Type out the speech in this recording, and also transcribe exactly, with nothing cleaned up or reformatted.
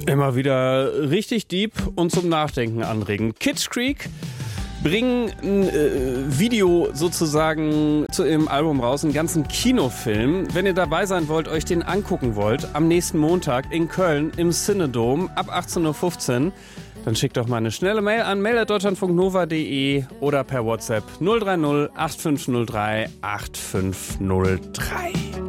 Immer wieder richtig deep und zum Nachdenken anregen. Kitsch Creek bringen ein äh, Video sozusagen zu ihrem Album raus, einen ganzen Kinofilm. Wenn ihr dabei sein wollt, euch den angucken wollt, am nächsten Montag in Köln im Cinedom ab achtzehn Uhr fünfzehn, dann schickt doch mal eine schnelle Mail an mail at deutschlandfunknova punkt de oder per WhatsApp null drei null acht fünf null drei acht fünf null drei.